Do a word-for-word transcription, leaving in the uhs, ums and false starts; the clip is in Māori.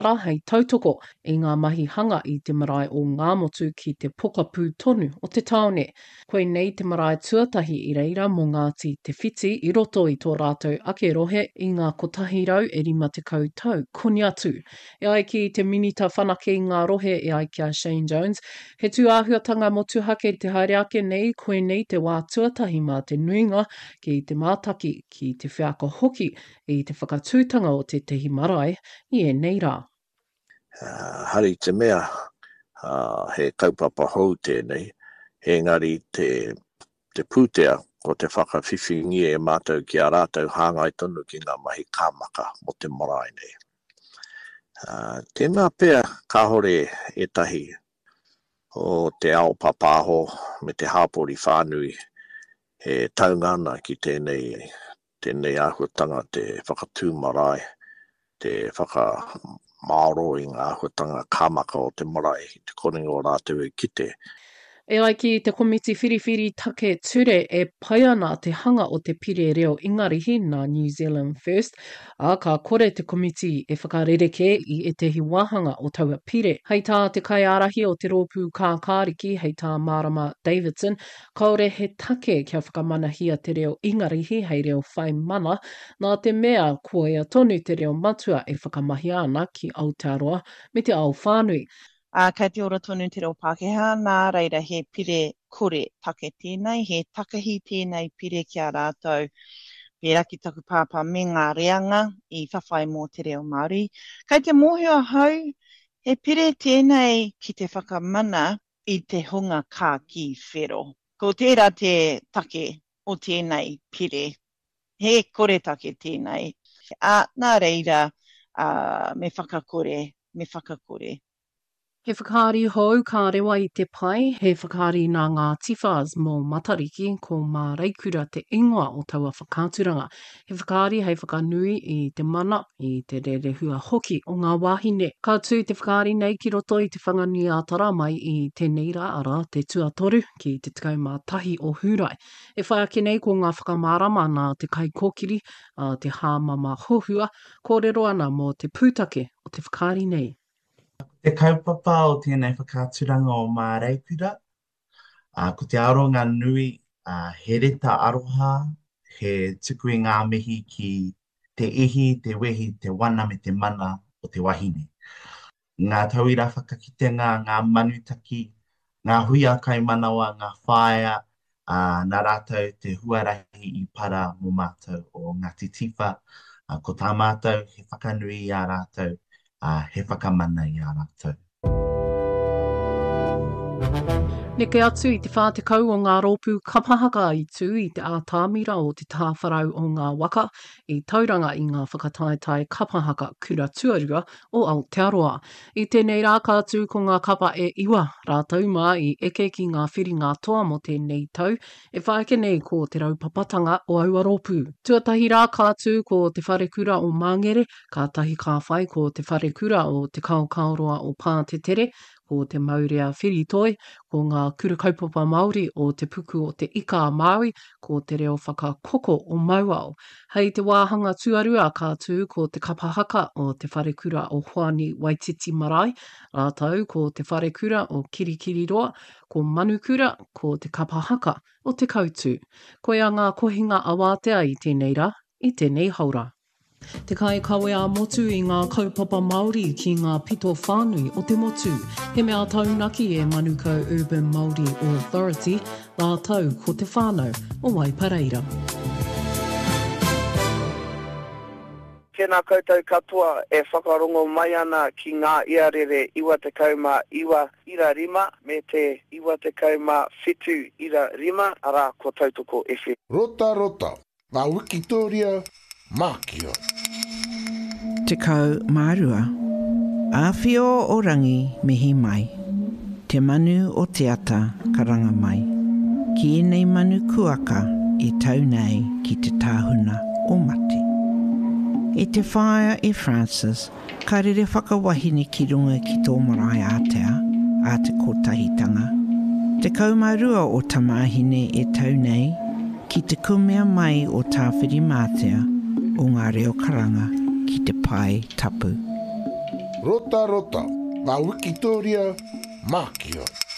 Hei tautoko i ngā mahi hanga i te marae o ngā motu ki te pokapū tonu o te taone. Koe nei te marae tuatahi i reira mō Ngāti Te Whiti i roto i tō rātou ake rohe i ngā kotahi rau e rima te kau tau, koni atu. E ai ki te minita whanake i ngā rohe e ai kia Shane Jones. He tū āhuatanga motu hake te haere ake nei, koe nei te wā tuatahi mā te nuinga ki te mātaki ki te whiako hoki i te whakatūtanga o te tehi marae i e nei rā. Uh, hari te mea, uh, he kaupapa hou tēnei, he ngari te, te pūtea o te whakawhiwhingi e mātou ki a rātou hāngai tonu ki ngā mahi kāmaka mo te marae nei. Uh, tēnā pēr kāhore e tahi o te ao papāho me te hāpori whānui he taungana ki tēnei, tēnei āhuatanga te whakatū marae, te whaka Māoro i ngā āhuatanga kāmaka o te marae, te koringa o rātou e kite. E ai ki te komiti whiriwhiri take ture e pai ana te hanga o te pire reo ingarihi nā New Zealand First, a ka kore te komiti e whakarereke i e tehi wāhanga o taua pire. Hei tā te kaiarahi o te rōpū kākāriki, hei tā Marama Davidson, kaore he take kia whakamanahia te reo ingarihi hei reo whai mana, nā te mea kua ia tonu te reo matua e whakamahi ana ki Aotearoa me te ao whānui. Uh, kei te ora tonu te reo Pākehā, nā reira he pire kore take tēnei, he takahi tēnei pire ki a rātou. Pērā ki taku pāpā me ngā reanga i whawhai mō te reo Māori. Kei te mōhio hau, he pire tēnei ki te whakamana i te hunga kā ki whero. Ko tērā te take o tēnei pire, he kore take tēnei. Uh, nā reira uh, me whakakore, me whakakore. He whakaari hou ka rewa i te pai, he whakaari nā ngā tifas mō Matariki ko mā reikura te ingoa o taua whakāturanga. He whakaari hei whakanui i te mana i te rerehua hoki o ngā wāhine. Ka tū te whakaari nei ki roto i te whanganui ātara mai i tēnei rā ara te tuatoru ki te tikau mā tahi o hurai. E whai ake nei ko ngā whakamārama nā te kaikōkiri a te hāmama hohua, kōrero ana mō te pūtake o te whakaari nei. Te kaupapa o tēnei whakāturanga o mā reikura. Uh, ko te aronga nui, uh, he reta aroha, he tuku i ngā mihi ki te ihi, te wehi, te wana me te mana o te wahine. Ngā tauira whakakitenga, ngā manutaki, ngā huia kai manawa, ngā whaia, uh, nā rātou te huarahi i para mō mātou o Ngāti Tiwha. Uh, ko tā mātou, he whakanui i a rātou. Uh, he whakamana i a rātou. Neke atu i te whātekau o ngā rōpū kapahaka i tū i te ātāmira o te tāwharau o ngā waka i tauranga i ngā whakataetai kapahaka kura tuarua o Aotearoa. I tēnei rā ka atu ko ngā kapa e iwa rātau mā i eke ki ngā whiri ngā toa mo tēnei tau, e whaeke nei ko te raupapatanga o aua rōpū. Tuatahi rā ka atu ko te wharekura o Māngere, ka tahi ka whai ko te wharekura o te kaukauroa o Pātetere, ko te Maurea Whiritoi, ko ngā kura kaupapa Māori o te puku o te Ika Māui, ko te reo whakakoko o Mauao. Hei te wāhanga tuarua ka tū ko te kapahaka o te wharekura o Hoani Waititi Marae, rātau ko te wharekura o Kirikiriroa, ko manukura ko te kapahaka o te kautu. Koe a ngā kohinga awātea i tēnei rā, i tēnei haura. Te kai kawe a motu i ngā kaupapa Māori ki ngā pito whānui o te motu. He mea taunaki e Manukau Urban Māori Authority, nā tau ko te whānau o Waipareira. Tēnā koutou katoa e whakarongo mai ana ki ngā iarere iwa te kauma iwa ira rima me te iwa te kauma whitu ira rima ara ko tautoko e whi. Rota rota, ngā Wikitoria Mākio. Te kau mārua. Āwhio o rangi mihi mai. Te manu o te ata karanga mai. Ki nei manu kuaka i tau nei ki te tāhuna o mate. E te whaia e Francis, ka rere whakawahine ki runga ki tō marae ātea, a te kotahitanga. Te kaumārua o tamahine e tau nei, ki te kumea mai o tāwhiri mātea, o ngā reo karanga ki te pai tapu. Rota rota, ngā Wikitoria, Mākio.